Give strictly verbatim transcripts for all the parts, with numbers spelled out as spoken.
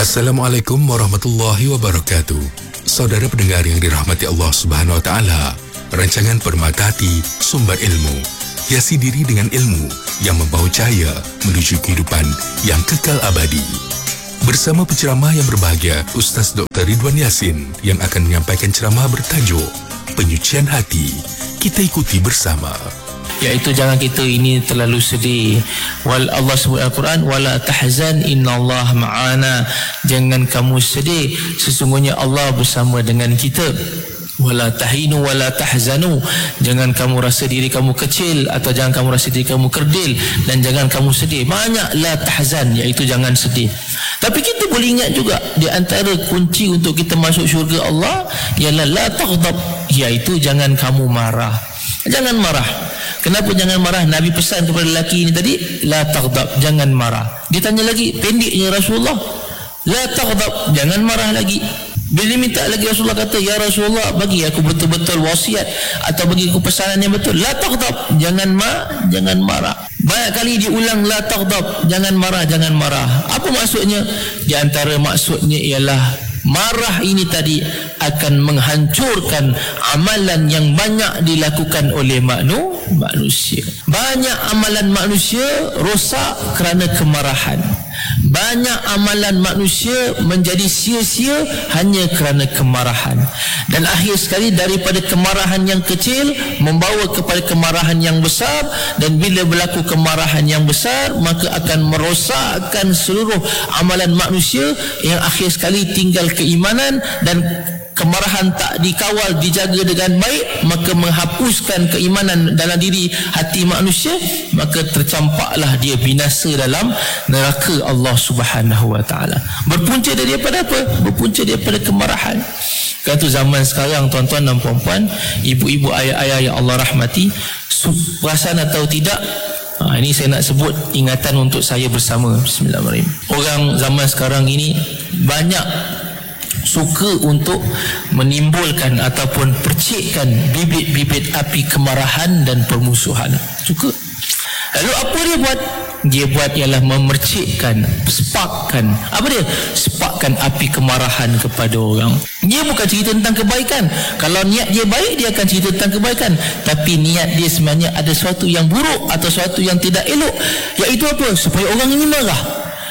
Assalamualaikum warahmatullahi wabarakatuh. Saudara pendengar yang dirahmati Allah Subhanahu wa taala, rancangan Permata Hati sumber ilmu, hiasi diri dengan ilmu yang membawa cahaya menuju kehidupan yang kekal abadi. Bersama penceramah yang berbahagia Ustaz Doktor Ridwan Yasin yang akan menyampaikan ceramah bertajuk Penyucian Hati. Kita ikuti bersama. Iaitu jangan kita ini terlalu sedih. Wal Allah sebut Al-Quran, wala tahzan innallaha ma'ana. Jangan kamu sedih, sesungguhnya Allah bersama dengan kita. Wala tahinu wala tahzanu. Jangan kamu rasa diri kamu kecil, atau jangan kamu rasa diri kamu kerdil, dan jangan kamu sedih. Banyak la tahzan, iaitu jangan sedih. Tapi kita boleh ingat juga, di antara kunci untuk kita masuk syurga Allah ialah la taghdab, iaitu jangan kamu marah. Jangan marah. Kenapa jangan marah? Nabi pesan kepada lelaki ini tadi, la taghdab, jangan marah. Dia tanya lagi, pendeknya Rasulullah, la taghdab, jangan marah lagi. Bila minta lagi, Rasulullah kata, ya Rasulullah, bagi aku betul-betul wasiat, atau bagi aku pesanan yang betul. La taghdab, jangan ma, jangan marah. Banyak kali diulang la taghdab, jangan marah, jangan marah. Apa maksudnya? Di antara maksudnya ialah marah ini tadi akan menghancurkan amalan yang banyak dilakukan oleh maknu, manusia. Banyak amalan manusia rosak kerana kemarahan. Banyak amalan manusia menjadi sia-sia hanya kerana kemarahan. Dan akhir sekali daripada kemarahan yang kecil membawa kepada kemarahan yang besar, dan bila berlaku kemarahan yang besar maka akan merosakkan seluruh amalan manusia, yang akhir sekali tinggal keimanan, dan kemarahan tak dikawal, dijaga dengan baik, maka menghapuskan keimanan dalam diri hati manusia, maka tercampaklah dia binasa dalam neraka Allah Subhanahu wa taala. Berpunca daripada apa? Berpunca daripada kemarahan. Kan tu zaman sekarang, tuan-tuan dan puan-puan, ibu-ibu, ayah-ayah yang Allah rahmati, perasan atau tidak, ha, ini saya nak sebut ingatan untuk saya bersama. Bismillahirrahmanirrahim. Orang zaman sekarang ini banyak suka untuk menimbulkan ataupun percikkan bibit-bibit api kemarahan dan permusuhan. Suka. Lalu apa dia buat? Dia buat ialah memercikkan, sparkkan. Apa dia? Sparkkan api kemarahan kepada orang. Dia bukan cerita tentang kebaikan. Kalau niat dia baik, dia akan cerita tentang kebaikan. Tapi niat dia sebenarnya ada sesuatu yang buruk atau sesuatu yang tidak elok. Iaitu apa? Supaya orang ini marah.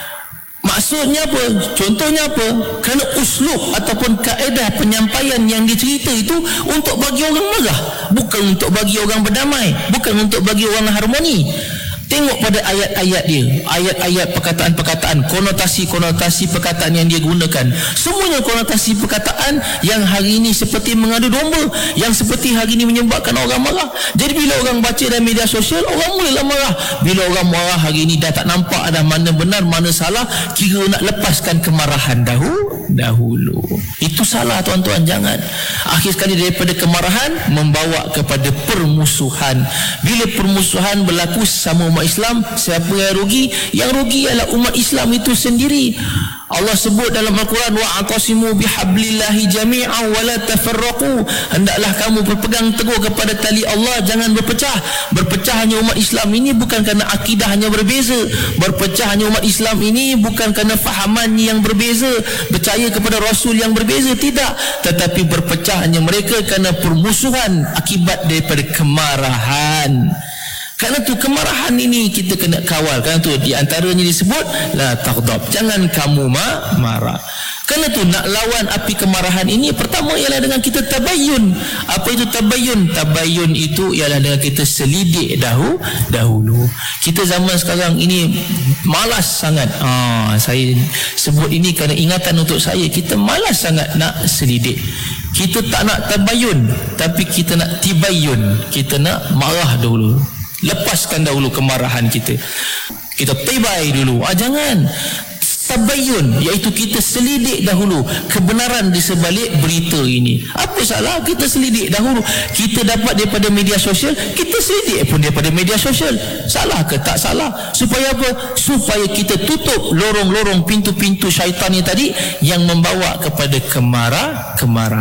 Maksudnya apa? Contohnya apa? Kerana uslub ataupun kaedah penyampaian yang dicerita itu untuk bagi orang marah, bukan untuk bagi orang berdamai, bukan untuk bagi orang harmoni. Tengok pada ayat-ayat dia, ayat-ayat perkataan-perkataan, konotasi-konotasi perkataan yang dia gunakan. Semuanya konotasi perkataan yang hari ini seperti mengadu domba, yang seperti hari ini menyebabkan orang marah. Jadi bila orang baca dalam media sosial, orang mulalah marah. Bila orang marah hari ini dah tak nampak ada mana benar, mana salah, kira nak lepaskan kemarahan dahulu. dahulu. Itu salah, tuan-tuan, jangan. Akhir sekali daripada kemarahan membawa kepada permusuhan. Bila permusuhan berlaku sama umat Islam, siapa yang rugi? Yang rugi ialah umat Islam itu sendiri. Allah sebut dalam Al-Quran, wa'atasimu bihablillahi jami'an wa la tafarraqu. Hendaklah kamu berpegang teguh kepada tali Allah, jangan berpecah. Berpecah hanya umat Islam ini bukan kerana akidah hanya berbeza. Berpecah hanya umat Islam ini bukan kerana fahaman yang berbeza, percaya kepada Rasul yang berbeza, tidak. Tetapi berpecah hanya mereka kerana permusuhan akibat daripada kemarahan. Kerana tu kemarahan ini kita kena kawal. Kerana tu di antaranya disebut la taghdab, jangan kamu ma marah. Kerana tu nak lawan api kemarahan ini, pertama ialah dengan kita tabayyun. Apa itu tabayyun? Tabayyun itu ialah dengan kita selidik dahulu. dahulu. Kita zaman sekarang ini malas sangat. Ah, saya sebut ini kerana ingatan untuk saya. Kita malas sangat nak selidik. Kita tak nak tabayyun, tapi kita nak tibayyun. Kita nak marah dahulu. Lepaskan dahulu kemarahan kita. Kita tibai dulu. Ah, jangan. Tabayyun, iaitu kita selidik dahulu kebenaran di sebalik berita ini. Apa salah kita selidik dahulu? Kita dapat daripada media sosial, kita selidik pun daripada media sosial. Salah ke? Tak salah. Supaya apa? Supaya kita tutup lorong-lorong, pintu-pintu syaitan ini tadi yang membawa kepada kemarah, kemarahan.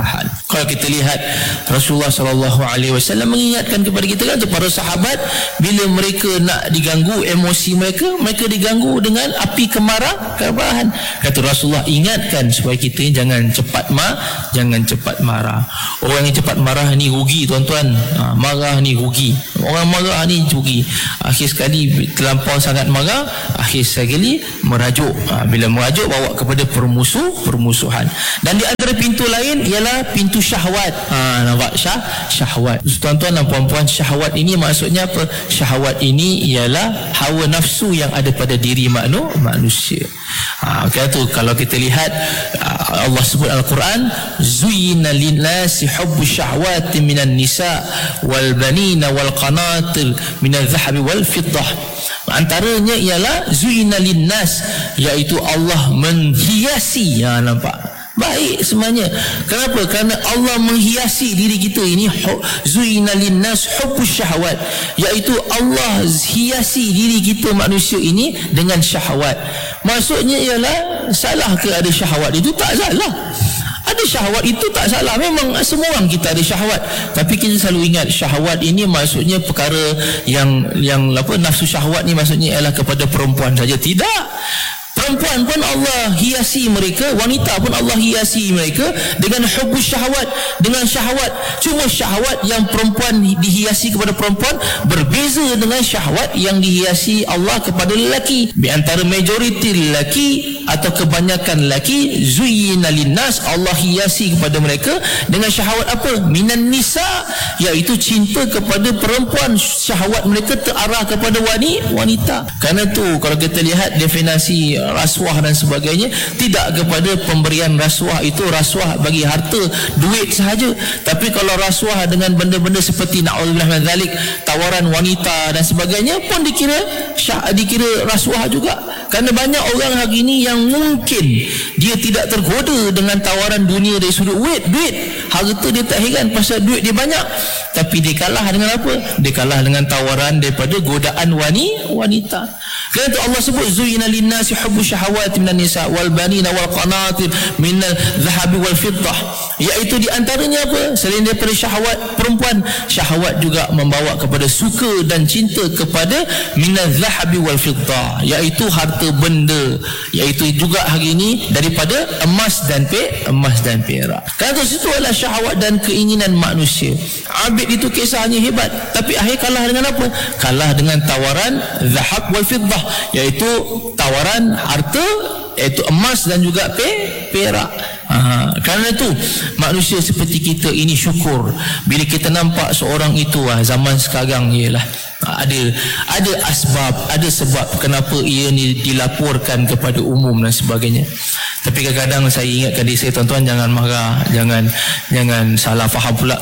Kalau kita lihat Rasulullah sallallahu alaihi wasallam mengingatkan kepada kita kan, untuk para sahabat, bila mereka nak diganggu emosi mereka, mereka diganggu dengan api kemarah, kemarahan. Kata Rasulullah, ingatkan supaya kita jangan cepat ma, jangan cepat marah. Orang yang cepat marah ni rugi tuan-tuan. Ha, marah ni rugi. Orang marah ni rugi. Akhir sekali terlampau sangat marah, akhir sekali merajuk. Ha, bila merajuk bawa kepada permusuh, permusuhan. Dan di antara pintu lain ialah pintu syahwat. Ha, nampak syah, syahwat. Tuan-tuan dan puan-puan, syahwat ini maksudnya apa? Syahwat ini ialah hawa nafsu yang ada pada diri maknu, manusia. Ha, kata tu kalau kita lihat Allah sebut Al-Quran, zuyyina lin-nasi hubbu syahwati minan nisa wal banina wal qanatir minal dhahabi wal fiddah. Antaranya ialah zuyyina lin-nas, iaitu Allah menghiasi. Ha, nampak? Baik semuanya. Kenapa? Kerana Allah menghiasi diri kita ini. Zuina linnas hubbus syahwat, iaitu Allah hiasi diri kita manusia ini dengan syahwat. Maksudnya ialah, salah ke ada syahwat itu? Tak salah. Ada syahwat itu tak salah. Memang semua orang kita ada syahwat. Tapi kita selalu ingat syahwat ini maksudnya perkara yang yang apa, nafsu syahwat ni maksudnya ialah kepada perempuan saja. Tidak. Perempuan pun Allah hiasi mereka, wanita pun Allah hiasi mereka dengan hubbus syahwat, dengan syahwat. Cuma syahwat yang perempuan dihiasi kepada perempuan berbeza dengan syahwat yang dihiasi Allah kepada lelaki. Di antara majoriti lelaki atau kebanyakan lelaki, zuyyina linnas, Allah hiasi kepada mereka dengan syahwat apa? Minan nisa, iaitu cinta kepada perempuan. Syahwat mereka terarah kepada wanita. Kerana tu kalau kita lihat definisi rasuah dan sebagainya, tidak kepada pemberian rasuah itu rasuah bagi harta, duit sahaja. Tapi kalau rasuah dengan benda-benda seperti na'udzubillah min dzalik, tawaran wanita dan sebagainya pun dikira syah, dikira rasuah juga. Kerana banyak orang hari ini yang mungkin dia tidak tergoda dengan tawaran dunia dari sudut duit, duit harta dia tak heran pasal duit dia banyak, tapi dia kalah dengan apa? Dia kalah dengan tawaran daripada godaan wanita. Kerana itu Allah sebut zuyyina lin-nasi hubbu syahawati minan nisa wal banina wal qanatir minal dhahabi wal fiddah, iaitu di antaranya apa? Selain daripada syahwat perempuan, syahwat juga membawa kepada suka dan cinta kepada minal dhahabi wal fiddah, iaitu harta benda, iaitu juga hari ini daripada emas dan pe, emas dan perak. Kerana itu situ adalah syahwat dan keinginan manusia. Abid itu kisahnya hebat, tapi akhir kalah dengan apa? Kalah dengan tawaran zahab wal fiddah, iaitu tawaran harta, iaitu emas dan juga pe, perak. Ha, kerana itu manusia seperti kita ini syukur bila kita nampak seorang itu. Ha, zaman sekarang ialah ada ada asbab, ada sebab kenapa ia ni dilaporkan kepada umum dan sebagainya. Tapi kadang-kadang saya ingatkan diri saya, tuan-tuan jangan marah, jangan jangan salah faham pula.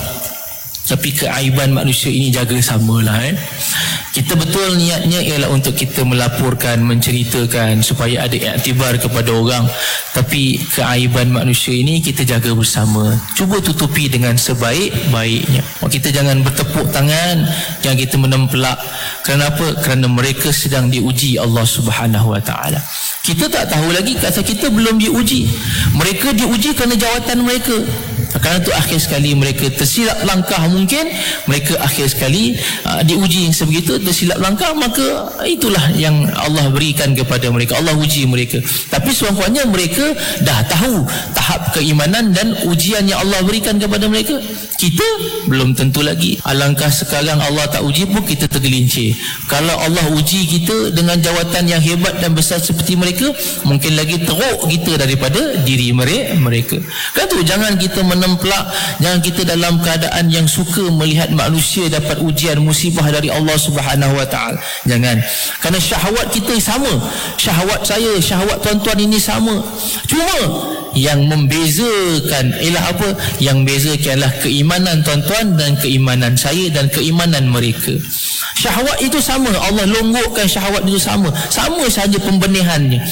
Tapi keaiban manusia ini jaga samalah. Eh. Kita betul niatnya ialah untuk kita melaporkan, menceritakan supaya ada iktibar kepada orang. Tapi keaiban manusia ini kita jaga bersama. Cuba tutupi dengan sebaik-baiknya. Kita jangan bertepuk tangan, jangan kita menempelak. Kenapa? Kerana mereka sedang diuji Allah Subhanahu Wa Taala. Kita tak tahu lagi, kata kita belum diuji. Mereka diuji kerana jawatan mereka. Kerana itu akhir sekali mereka tersilap langkah, mungkin mereka akhir sekali uh, diuji sebegitu, tersilap langkah, maka itulah yang Allah berikan kepada mereka, Allah uji mereka. Tapi sekurang-kurangnya mereka dah tahu tahap keimanan dan ujian yang Allah berikan kepada mereka. Kita belum tentu lagi. Alangkah sekarang Allah tak uji pun kita tergelincir. Kalau Allah uji kita dengan jawatan yang hebat dan besar seperti mereka, mungkin lagi teruk kita daripada diri mereka. Kan tu, jangan kita menempelak, jangan kita dalam keadaan yang suka melihat manusia dapat ujian musibah dari Allah Subhanahu Wa Taala. Jangan. Kerana syahwat kita sama, syahwat saya, syahwat tuan-tuan ini sama. Cuma yang membezakan ialah apa? Yang bezakanlah keimanan tuan-tuan dan keimanan saya dan keimanan mereka. Syahwat itu sama, Allah longgokkan syahwat itu sama, sama saja pembenihannya.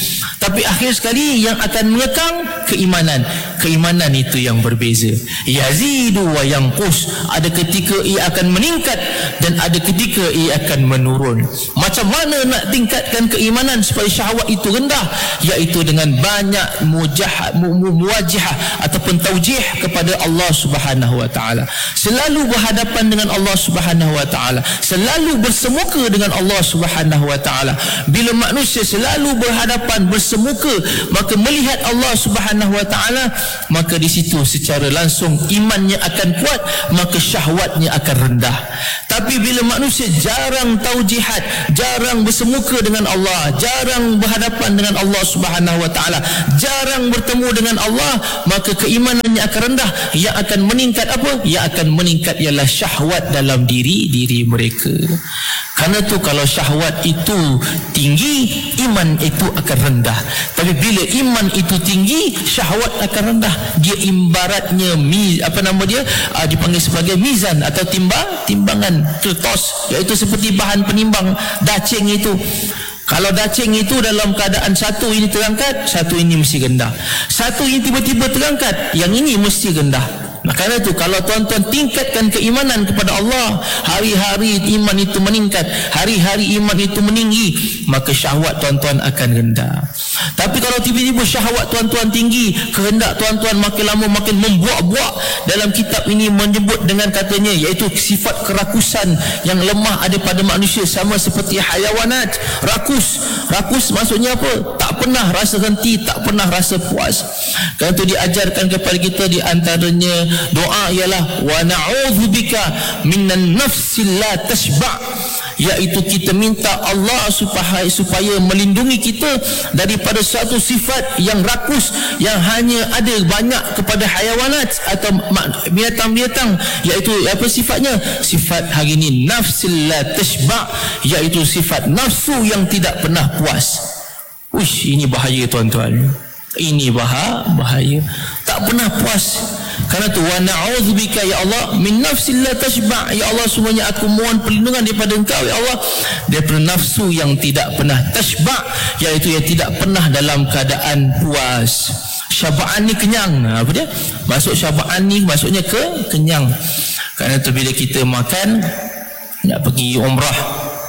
Tapi akhir sekali yang akan mengekang keimanan. Keimanan itu yang berbeza. Yazidu wa yanqus. Ada ketika ia akan meningkat dan ada ketika ia akan menurun. Macam mana nak tingkatkan keimanan supaya syahwat itu rendah? Iaitu dengan banyak mujah, mu, mu, muwajihah ataupun taujih kepada Allah Subhanahu wa taala. Selalu berhadapan dengan Allah Subhanahu wa taala. Selalu bersemuka dengan Allah Subhanahu wa taala. Bila manusia selalu berhadapan bersemuka, maka melihat Allah Subhanahu wa taala, maka di situ secara langsung imannya akan kuat, maka syahwatnya akan rendah. Tapi bila manusia jarang taujihat, jarang bersemuka dengan Allah, jarang berhadapan dengan Allah Subhanahu wa taala, jarang bertemu dengan Allah, maka keimanannya akan rendah. Yang akan meningkat apa? Yang akan meningkat ialah syahwat dalam diri diri mereka. Karena tu kalau syahwat itu tinggi, iman itu akan rendah. Tapi bila iman itu tinggi, syahwat akan rendah. Dia ibaratnya mi, apa nama dia? Uh, dipanggil sebagai mizan atau timbang, timbangan kertas, iaitu seperti bahan penimbang dacing itu. Kalau dacing itu dalam keadaan satu ini terangkat, satu ini mesti rendah. Satu ini tiba-tiba terangkat, yang ini mesti rendah. Nah, kerana itu kalau tuan-tuan tingkatkan keimanan kepada Allah, hari-hari iman itu meningkat, hari-hari iman itu meninggi, maka syahwat tuan-tuan akan rendah. Tapi kalau tiba-tiba syahwat tuan-tuan tinggi, kehendak tuan-tuan makin lama makin membuak-buak, dalam kitab ini menyebut dengan katanya, iaitu sifat kerakusan yang lemah ada pada manusia, sama seperti hayawanat. Rakus, rakus maksudnya apa? Tak pernah rasa henti, tak pernah rasa puas. Kerana itu diajarkan kepada kita di antaranya doa ialah wa na'udzubika minan nafsil la tashba', iaitu kita minta Allah supaya supaya melindungi kita daripada satu sifat yang rakus, yang hanya ada banyak kepada hayawanat atau binatang-binatang, iaitu apa sifatnya? Sifat hari ini nafsil la tashba', iaitu sifat nafsu yang tidak pernah puas. Uish, ini bahaya tuan-tuan. Ini bahaya, bahaya. Tak pernah puas. Kerana tu wa na'udzubika ya Allah min nafsil la tashba', ya Allah semuanya aku mohon perlindungan daripada Engkau ya Allah daripada nafsu yang tidak pernah tashba', iaitu yang tidak pernah dalam keadaan puas. Syaba'an ni kenyang. Apa dia? Maksud syaba'an ni maksudnya ke kenyang. Kerana tu bila kita makan, nak pergi umrah,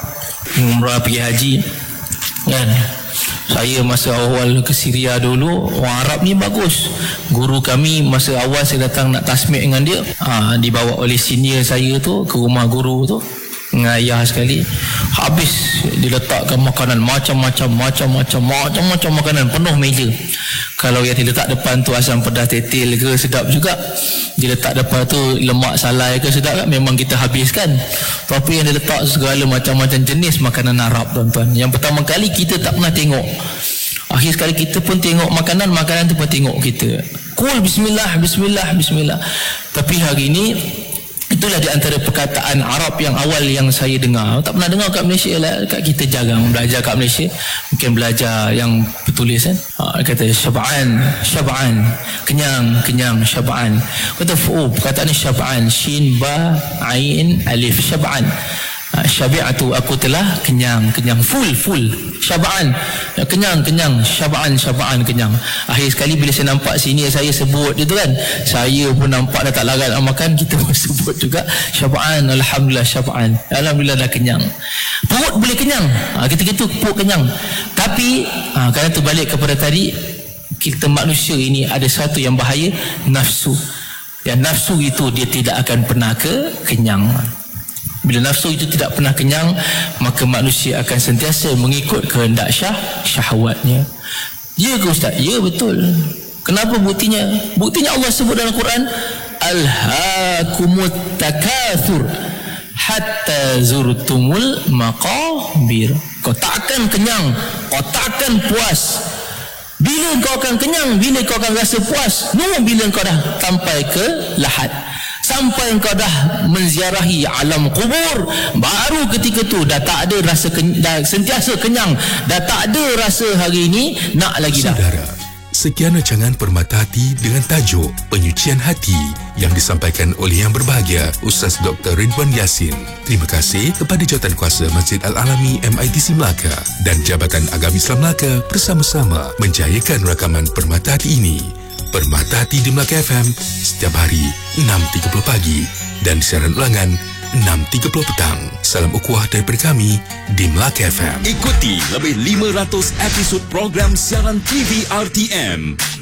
umrah pergi haji kan, saya masa awal ke Syria dulu, orang Arab ni bagus. Guru kami masa awal saya datang nak tasmik dengan dia, ha, dibawa oleh senior saya tu ke rumah guru tu, ngayah sekali. Habis diletakkan makanan macam-macam, macam-macam, macam-macam makanan penuh meja. Kalau yang diletak depan tu asam pedas tetel ke sedap juga, diletak depan tu lemak salai ke sedap kan, memang kita habiskan. Tapi yang diletak segala macam-macam jenis makanan Arab tuan-tuan, yang pertama kali kita tak pernah tengok. Akhir sekali kita pun tengok makanan, makanan tu pun tengok kita. Kul bismillah, bismillah, bismillah. Tapi hari ini itulah di antara perkataan Arab yang awal yang saya dengar. Tak pernah dengar kat Malaysia lah. Kat kita jarang belajar kat Malaysia. Mungkin belajar yang bertulis kan. Ha, kata syab'an, syab'an, kenyang, kenyang, syab'an. Kata oh, perkataan ni syab'an, shin, ba, ain, alif, syab'an. Ha, syabi'atu, aku telah kenyang, kenyang, full, full. Syab'an, kenyang, kenyang, syab'an, syab'an, kenyang. Akhir sekali bila saya nampak sini saya sebut itu kan, saya pun nampak dah tak larat nak makan, kita pun sebut juga syab'an, alhamdulillah syab'an, alhamdulillah dah kenyang. Perut boleh kenyang, ha, kita-kita perut kenyang. Tapi ha, kerana tu balik kepada tadi, kita manusia ini ada satu yang bahaya, nafsu. Yang nafsu itu dia tidak akan pernah ke kenyang. Bila nafsu itu tidak pernah kenyang, maka manusia akan sentiasa mengikut kehendak syah, syahwatnya. Ya ke Ustaz? Ya, betul. Kenapa buktinya? Buktinya Allah sebut dalam Quran, alhaakumut takathur hatta zurtumul maqabir. Kau takkan kenyang, kau takkan puas. Bila kau akan kenyang? Bila kau akan rasa puas? Nunggu bila kau dah sampai ke lahat, sampai engkau dah menziarahi alam kubur, baru ketika tu dah tak ada rasa ken- dah sentiasa kenyang, dah tak ada rasa hari ini nak lagi dah. Saudara, sekian rancangan Permata Hati dengan tajuk Penyucian Hati yang disampaikan oleh yang berbahagia Ustaz Doktor Ridwan Yassin. Terima kasih kepada Jawatankuasa Masjid Al-Alami M I T C Melaka dan Jabatan Agama Islam Melaka bersama-sama menjayakan rakaman Permata Hati ini. Permata Hati di Melaka F M setiap hari enam tiga puluh pagi dan siaran ulangan enam tiga puluh petang. Salam ukhuwah daripada kami di Melaka F M. Ikuti lebih lima ratus episod program siaran T V R T M